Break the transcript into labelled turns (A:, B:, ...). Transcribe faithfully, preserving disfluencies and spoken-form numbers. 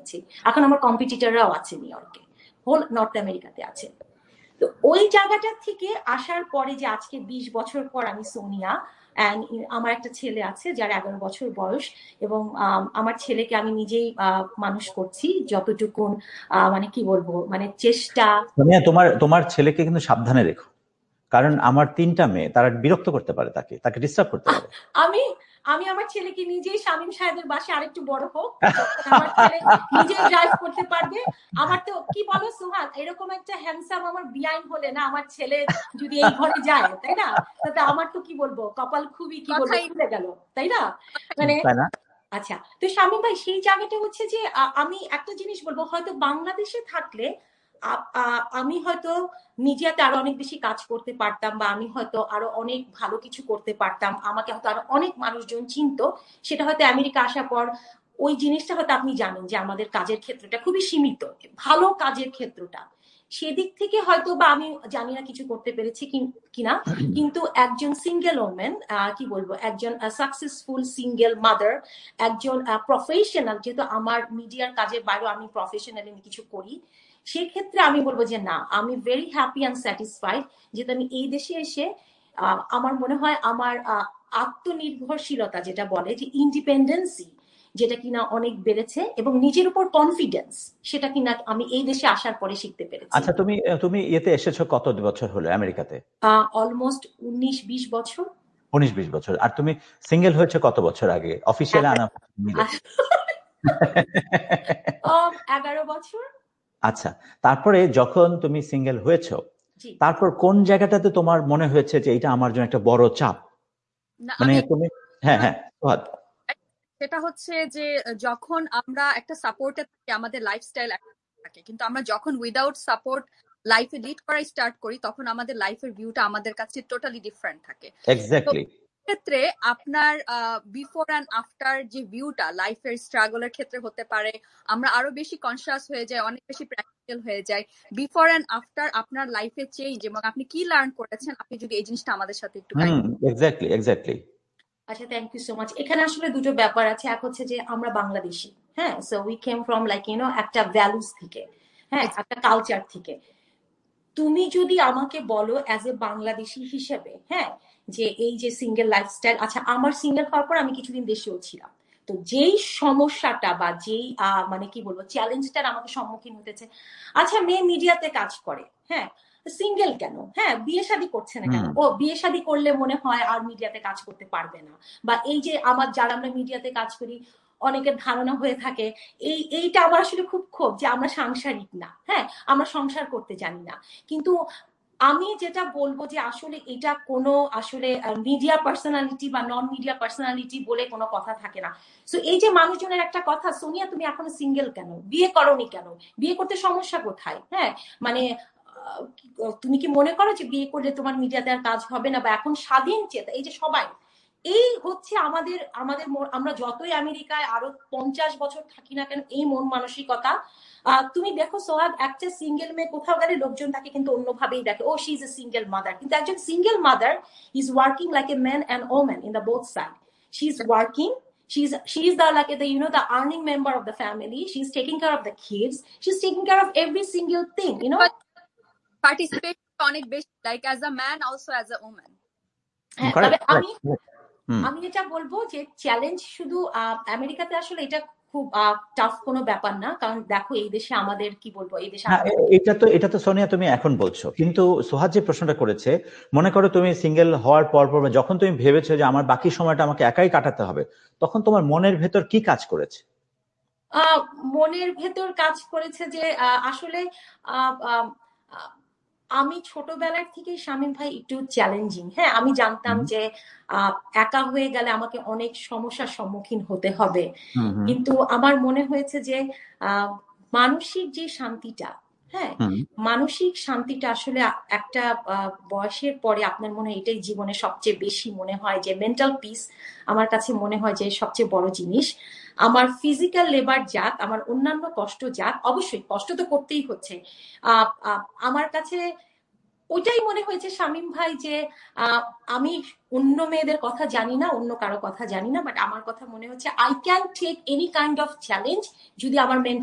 A: নিয়েছি। এখন আমার কম্পিটিটররাও আছে নিউ ইয়র্কে, হোল নর্থ আমেরিকাতে আছে। তো ওই জায়গাটা থেকে আসার পরে যে আজকে বিশ বছর পর আমি সোনিয়া, অ্যান্ড আমার একটা ছেলে আছে যার এগারো বছর বয়স, এবং আমার ছেলেকে আমি নিজেই মানুষ করছি যতটুকু, মানে কি বলবো, মানে চেষ্টা।
B: সোনিয়া, তোমার তোমার ছেলেকে কিন্তু সাবধানে রেখো, কারণ আমার তিনটা মেয়ে, তারা বিরক্ত করতে পারে, তাকে তাকে ডিস্টার্ব করতে পারে।
A: আমি আমি আমার ছেলেকে নিজেই শামীম সাহেবের বাসায় আরেকটু বড় হোক, আমার ছেলে নিজেই ড্রাইভ করতে পারবে। আমার তো কি বলো সোহাগ, এরকম একটা হ্যান্ডসাম আমার বিআইন হলে না, আমার ছেলে যদি এই ঘরে যায়, তাই না, তাতে আমার তো কি বলবো, কপাল খুবই কি বলবো খুলে গেল, তাই না? মানে আচ্ছা, তো শামীম ভাই সেই জায়গাটা হচ্ছে যে আমি একটা জিনিস বলবো, হয়তো বাংলাদেশে থাকলে আমি হয়তো মিডিয়াতে আরো অনেক বেশি কাজ করতে পারতাম, বা আমি হয়তো আরো অনেক ভালো কিছু করতে পারতাম, আমাকে হয়তো আরো অনেক মানুষজন চিনতো। সেটা হয়তো আমেরিকা আসার পর ওই জিনিসটা হয়তো আপনি জানেন যে আমাদের কাজের ক্ষেত্রটা খুবই সীমিত, ভালো কাজের ক্ষেত্রটা, সেদিক থেকে হয়তো বা আমি জানি না কিছু করতে পেরেছি কিনা, কিন্তু একজন সিঙ্গেল ওমেন, কি বলবো, একজন সাকসেসফুল সিঙ্গেল মাদার, একজন প্রফেশনাল, যেহেতু আমার মিডিয়ার কাজের বাইরেও আমি প্রফেশনালি কিছু করি, সেক্ষেত্রে আমি বলবো যে না, আমি ভেরি হ্যাপি অ্যান্ড স্যাটিসফাইড যেহেতু আমি এই দেশে এসে আমার মনে হয় আমার আত্মনির্ভরশীলতা যেটা বলে যে ইন্ডিপেন্ডেন্সি, যেটা কিনা অনেক বেড়েছে, এবং নিজের উপর কনফিডেন্স, সেটা কিনা আমি এই দেশে আসার পরে শিখতে পেরেছি।
B: আচ্ছা, তুমি তুমি এতে এসেছো কত বছর হলো আমেরিকাতে?
A: অলমোস্ট উনিশ বিশ বছর।
B: উনিশ বিশ বছর। আর তুমি সিঙ্গেল হয়েছে কত বছর আগে অফিসিয়ালি আনা?
A: এগারো বছর।
B: আচ্ছা, তারপরে যখন তুমি সিঙ্গেল হয়েছো, তারপর কোন জায়গাটাতে তোমার মনে হয়েছে যে এটা আমার জন্য একটা বড় চাপ? মানে তুমি হ্যাঁ হ্যাঁ
C: সেটা হচ্ছে যে যখন আমরা একটা সাপোর্টে থাকি, আমাদের লাইফস্টাইল থাকে, কিন্তু আমরা যখন উইদাউট সাপোর্ট লাইফে লিড করা স্টার্ট করি, তখন আমাদের লাইফের ভিউটা আমাদের কাছে টোটালি ডিফারেন্ট থাকে।
B: এক্স্যাক্টলি।
C: ক্ষেত্রে আপনার বিফোর অ্যান্ড আফটার যে ভিউটা লাইফের স্ট্রাগলের ক্ষেত্রে হতে পারে, আমরা আরো বেশি কনসিয়াস হয়ে যাই, অনেক বেশি প্র্যাকটিক্যাল হয়ে যায়। বিফোর অ্যান্ড আফটার আপনার লাইফে চেঞ্জ এবং আপনি কি লার্ন করেছেন, আপনি যদি এই জিনিসটা আমাদের সাথে একটু গাইড।
B: Exactly exactly.
A: আচ্ছা, থ্যাংক ইউ সো মাচ। এখানে আসলে দুটো ব্যাপার আছে। এক হচ্ছে যে আমরা বাংলাদেশি, হ্যাঁ, so we came from like you know একটা ভ্যালুস থেকে, হ্যাঁ, একটা কালচার থেকে। তুমি যদি আমাকে বলো অ্যাজ এ বাংলাদেশি হিসেবে, হ্যাঁ, যে এই যে সিঙ্গেল লাইফস্টাইল, আচ্ছা আমার সিঙ্গেল হওয়ার পর আমি কিছুদিন দেশেও ছিলাম, তো যেই সমস্যাটা বা যেই মানে কি বলবো চ্যালেঞ্জটার আমাকে সম্মুখীন হতেছে, আচ্ছা মেয়ে মিডিয়াতে কাজ করে, হ্যাঁ, সিঙ্গেল কেন, হ্যাঁ, বিয়ে শাদী করছে না কেন, ও বিয়ে শাদী করলে মনে হয় আর মিডিয়াতে কাজ করতে পারবে না, বা এই যে আমার যারা আমরা মিডিয়াতে কাজ করি অনেকের ধারণা হয়ে থাকে, এই এইটা আমার আসলে খুব ক্ষোভ যে আমরা সাংসারিক না, হ্যাঁ, আমরা সংসার করতে জানি না। কিন্তু আমি যেটা বলবো যে আসলে এটা কোনো আসলে মিডিয়া পার্সোনালিটি বা নন মিডিয়া পার্সোনালিটি বলে কোনো কথা থাকে না। সো এই যে মানুষজনের একটা কথা, সোনিয়া তুমি এখনো সিঙ্গেল কেন, বিয়ে করোনি কেন, বিয়ে করতে সমস্যা কোথায়, হ্যাঁ, মানে তুমি কি মনে করো যে বিয়ে করলে তোমার মিডিয়াতে আর কাজ হবে না, বা এখন স্বাধীন চেতা, এই যে সবাই, এই হচ্ছে আমাদের আমাদের আমরা যতই আমেরিকায় আরো পঞ্চাশ বছর থাকি না কেন, এই মন মানসিকতা। তুমি দেখো সোহাগ, একটা সিঙ্গেল মেয়ে কোথাও গেলে লোকজন তাকে কিন্তু অন্যভাবেই দেখে, ও she is a single mother, কিন্তু একজন single mother is working like a man and woman in the both side. She is working, she's she's the like the you know the earning member of the family, she's taking care of the kids, she's taking care of every single thing, you know,
C: participation অনেক বেশি, like as a man also as a woman.
A: তবে আমি আমি এটা বলবো যে challenge শুধু আমেরিকাতে আসলে এটা খুব টাফ কোনো ব্যাপার না, কারণ দেখো এই দেশে আমাদের কি বলবো, এই দেশে
B: এটা তো এটা তো সোনিয়া তুমি এখন বলছো, কিন্তু সোহাগ যে প্রশ্নটা করেছে, মনে করো তুমি সিঙ্গেল হওয়ার পর পর যখন তুমি ভেবেছো যে আমার বাকি সময়টা আমাকে একাই কাটাতে হবে, তখন তোমার মনের ভেতর কি কাজ করেছে?
A: আহ মনের ভেতর কাজ করেছে যে আসলে আমি ছোটবেলার থেকে শামীম ভাই একটু চ্যালেঞ্জিং, হ্যাঁ, আমি জানতাম যে একা হয়ে গেলে আমাকে অনেক সমস্যার সম্মুখীন হতে হবে, কিন্তু আমার মনে হয়েছে যে মানসিক যে শান্তিটা, হ্যাঁ, মানসিক শান্তিটা আসলে একটা বয়সের পরে আপনার মনে হয় এটাই জীবনে সবচেয়ে বেশি মনে হয় যে মেন্টাল পিস আমার কাছে মনে হয় যে সবচেয়ে বড় জিনিস। আমার ফিজিক্যাল লেবার যাক, আমার অন্যান্য কষ্ট যাক, অবশ্যই কষ্ট তো করতেই হচ্ছে, আমার কাছে ওইটাই মনে হয়েছে শামীম ভাই যে আমি অন্য মেয়েদের কথা জানি না, অন্য কারো কথা জানি না, বাট আমার কথা মনে হচ্ছে I can take any kind of challenge যদি আমার